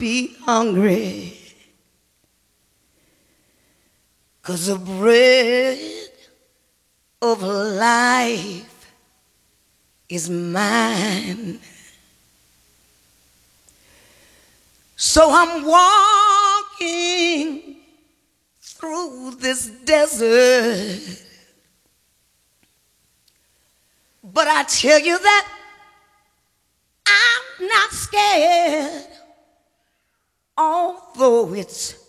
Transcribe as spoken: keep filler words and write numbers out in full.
be hungry, 'cause the bread of life is mine. So I'm walking through this desert, but I tell you that I'm not scared, although it's